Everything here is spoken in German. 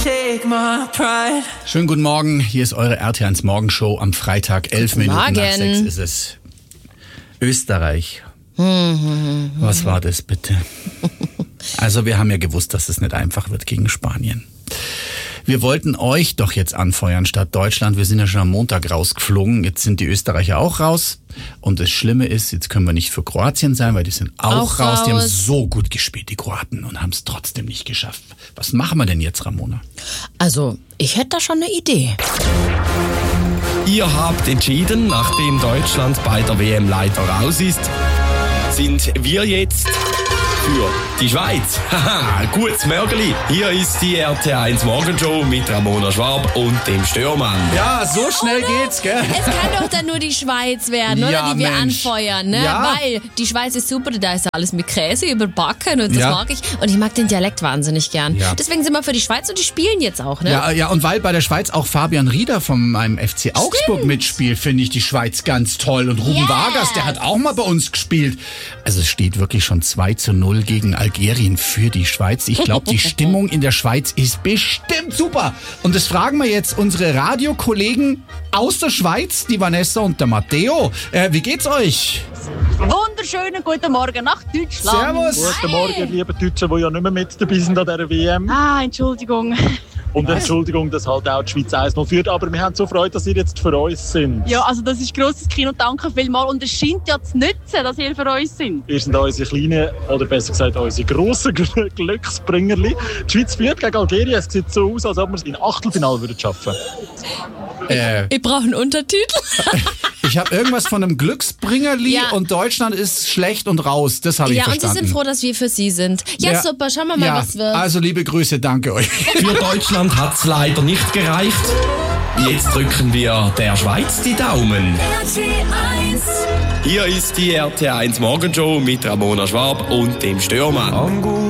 Take my pride. Schönen guten Morgen, hier ist eure RT1 Morgenshow am Freitag, 11 Minuten nach 6 ist es. Österreich. Was war das bitte? Also wir haben ja gewusst, dass es nicht einfach wird gegen Spanien. Wir wollten euch doch jetzt anfeuern statt Deutschland. Wir sind ja schon am Montag rausgeflogen. Jetzt sind die Österreicher auch raus. Und das Schlimme ist, jetzt können wir nicht für Kroatien sein, weil die sind auch raus. Die haben so gut gespielt, die Kroaten, und haben es trotzdem nicht geschafft. Was machen wir denn jetzt, Ramona? Also, ich hätte da schon eine Idee. Ihr habt entschieden, nachdem Deutschland bei der WM leider raus ist, sind wir jetzt für die Schweiz. Haha, gutes Mörgeli. Hier ist die RT1 Morgenshow mit Ramona Schwab und dem Störmann. Ja, so schnell geht's, gell? Es kann doch dann nur die Schweiz werden, oder? Ja, Die wir Mensch. anfeuern, ne? Ja. Weil die Schweiz ist super, da ist alles mit Käse überbacken und das Ja. mag ich. Und ich mag den Dialekt wahnsinnig gern. Ja. Deswegen sind wir für die Schweiz und die spielen jetzt auch, ne? Ja, und weil bei der Schweiz auch Fabian Rieder von einem FC Augsburg mitspielt, finde ich die Schweiz ganz toll. Und Ruben Yes. Vargas, der hat auch mal bei uns gespielt. Also es steht wirklich schon 2:0 gegen Algerien für die Schweiz. Ich glaube, die Stimmung in der Schweiz ist bestimmt super. Und das fragen wir jetzt unsere Radiokollegen aus der Schweiz, die Vanessa und der Matteo. Wie geht's euch? Wunderschönen guten Morgen nach Deutschland. Servus. Guten Morgen, liebe Deutschen, die ja nicht mehr mit dabei sind an dieser WM. Ah, Entschuldigung. Und Entschuldigung, dass halt auch die Schweiz 1-0 führt. Aber wir haben so Freude, dass ihr jetzt für uns sind. Ja, also das ist grosses Kino, danke vielmals. Und es scheint ja zu nützen, dass ihr für uns sind. Ihr sind unsere kleinen, oder besser gesagt unsere grossen Glücksbringerli. Die Schweiz führt gegen Algerien. Es sieht so aus, als ob wir es im Achtelfinale schaffen würden. Ich brauche einen Untertitel. Ich habe irgendwas von einem Glücksbringerli Ja. und Deutschland ist schlecht und raus. Das habe ich Ja, und verstanden. sie sind froh, dass wir für sie sind. Ja, super, schauen wir mal, Ja, was wird. also liebe Grüße, danke euch. Für Deutschland hat's leider nicht gereicht. Jetzt drücken wir der Schweiz die Daumen. Hier ist die RT1 Morgenshow mit Ramona Schwab und dem Störmann.